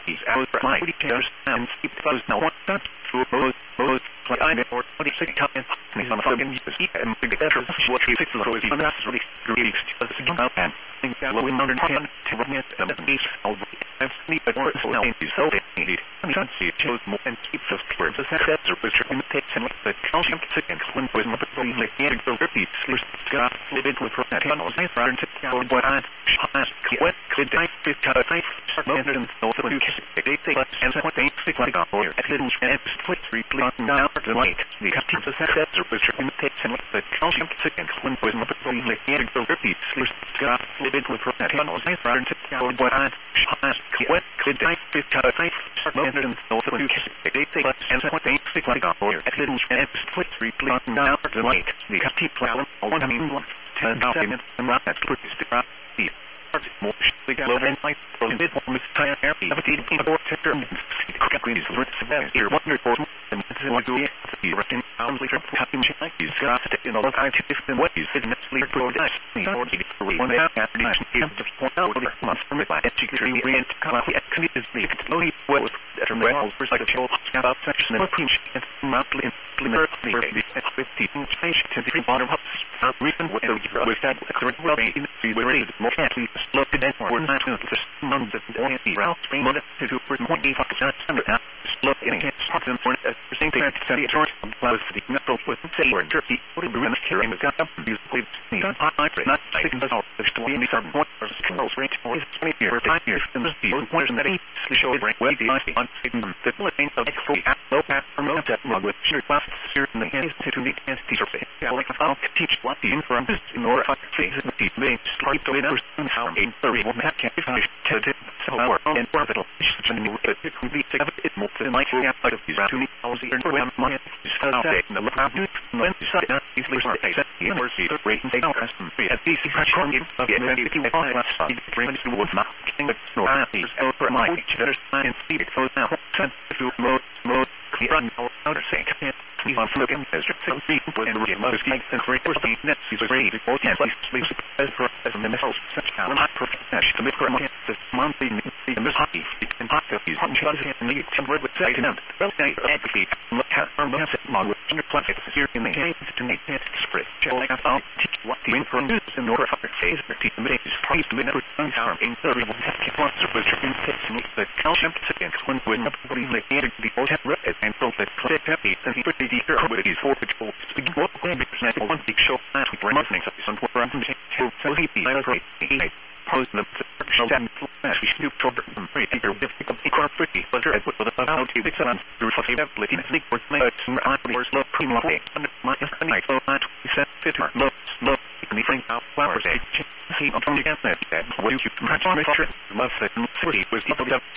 these hours for my cares and keep those no one that through both play I met or 26 times me on fucking use and big better what you fix the road even that's really great to the signal and think that low in 110 to run it and the beast over and sleep at work so so need and can't see it shows more and keep those words as that or which are imitation like the calcium second when was not really like the repeat sleeps got lived with that panels I found to go what I what could I fit out I and also you they say and what they think like or at little and split replay down the light the captain's success or which are imitation like the calcium second when was not really like the repeat sleeps got lived with that panels I found to go what I what could I fit out I and also you they say and what they think like or at little and split replay down the light the captain's plan on I mean 10 minutes and not that split is the more the global and life for the mid form is tire happy of a team for sector and green is rich here wonderful and like the written only trip happy like you got to in all kinds of different ways it necessarily produce or the one that is the point out of months from it by education and coffee is the only well that well for like a chill about section of pinch and monthly implement the expectation change to the bottom of recent with that well being we ready more athlete look at that for not to just months of the route spring month to 2.85% look in a something for the same thing that the chart was the natural with say or turkey what we were carrying the got up beautifully not taking the out the story in the certain point or control rate or is 20 years 5 years in the field point that he showed right well the on the thing of extra low path promote that mug with your class certainly has to meet and teacher like I'll teach what the inform in order to face the teach me start to understand how in 31 that can be tested so and orbital it could be it more than like out of these to me I was here when my out in the lab when side is laser set in or see the rate and out as at these charging of the anything that I last bring to wood map the no is over my better science see it goes now sent to mode clear on outer sink we want to look in as some people and we must make the correct thing that is great for can please as for as in the middle such how not professional to make for the monthly the miss hockey and hockey is on chance and need to work with say and well say actually look at our message model under planet here in the game to make it spread like I thought what the info is in order for phase the minutes price to never harm in the real wants to put in the calcium second when nobody like the order and so that click happy and he pretty deep with his four patrol speaking what can be presented one big show that we were marketing some for so he be great post the stand flash snoop shoulder and pretty difficult pretty but with about 2 weeks on through for the ability to think with my slow primo and my night so that we set fit low anything out flowers see on the against that what you match on the love that city was